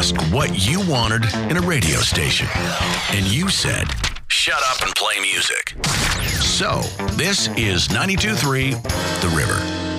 asked what you wanted in a radio station. And you said, shut up and play music. So, this is 92.3 The River.